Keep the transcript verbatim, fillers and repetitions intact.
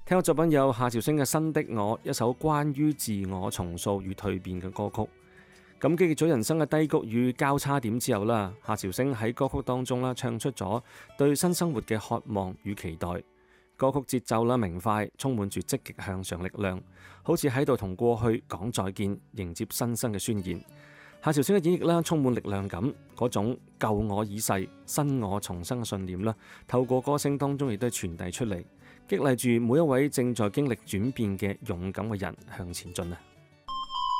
聽嘅作品有夏韶聲嘅《新的我》，一首關於自我重塑與蛻變嘅歌曲。咁經歷咗人生嘅低谷與交叉點之後啦，夏韶聲喺歌曲當中啦唱出咗對新生活嘅渴望與期待。歌曲節奏啦明快，充滿住積極向上力量，好似喺度同過去講再見，迎接新生嘅宣言。夏韶聲嘅演繹啦，充滿力量感，嗰種舊我已逝，新我重生嘅信念啦，透過歌聲當中亦都係傳遞出嚟，激勵住每一位正在經歷轉變嘅勇敢嘅人向前進啊！